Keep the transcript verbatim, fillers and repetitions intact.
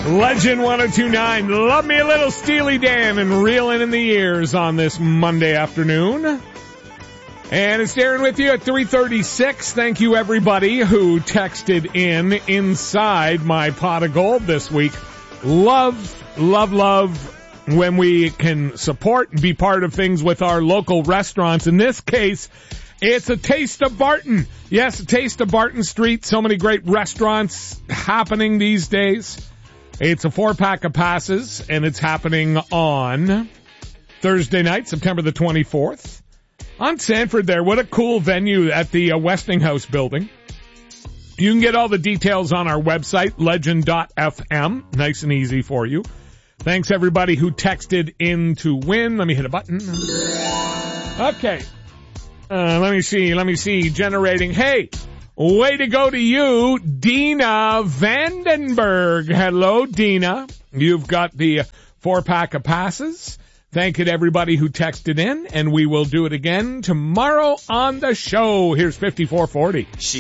Legend one oh two point nine. Love me a little Steely Dan and reeling in the years on this Monday afternoon. And it's Darren with you at three thirty-six. Thank you, everybody who texted in inside my pot of gold this week. Love, love, love when we can support and be part of things with our local restaurants. In this case, it's a Taste of Barton. Yes, a Taste of Barton Street. So many great restaurants happening these days. It's a four-pack of passes, and it's happening on Thursday night, September the twenty-fourth. On Sanford there. What a cool venue at the uh, Westinghouse building. You can get all the details on our website, legend dot f m. Nice and easy for you. Thanks, everybody who texted in to win. Let me hit a button. Okay. Uh, let me see. Let me see. Generating. Hey, way to go to you, Dina Vandenberg. Hello, Dina. You've got the four-pack of passes. Thank you to everybody who texted in, and we will do it again tomorrow on the show. Here's fifty-four forty.